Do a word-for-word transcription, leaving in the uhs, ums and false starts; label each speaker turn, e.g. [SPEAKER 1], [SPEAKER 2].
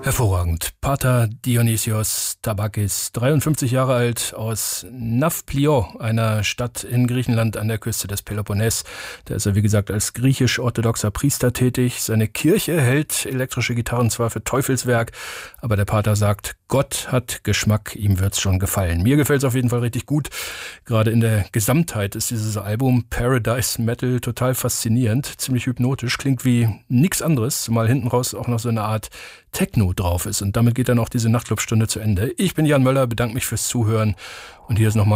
[SPEAKER 1] Hervorragend. Pater Dionysios Tabakis, dreiundfünfzig Jahre alt, aus Nafplio, einer Stadt in Griechenland an der Küste des Peloponnes. Da ist er, wie gesagt, als griechisch-orthodoxer Priester tätig. Seine Kirche hält elektrische Gitarren zwar für Teufelswerk, aber der Pater sagt, Gott hat Geschmack, ihm wird's schon gefallen. Mir gefällt's auf jeden Fall richtig gut. Gerade in der Gesamtheit ist dieses Album Paradise Metal total faszinierend, ziemlich hypnotisch, klingt wie nix anderes, zumal hinten raus auch noch so eine Art Techno drauf ist. Und damit geht dann auch diese Nachtclub-Stunde zu Ende. Ich bin Jan Möller, bedanke mich fürs Zuhören und hier ist nochmal